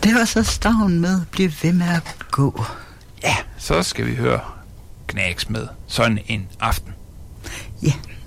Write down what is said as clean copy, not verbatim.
Det var så stavn med, bliv ved med at gå. Ja, så skal vi høre Knæks med sådan en aften. Ja.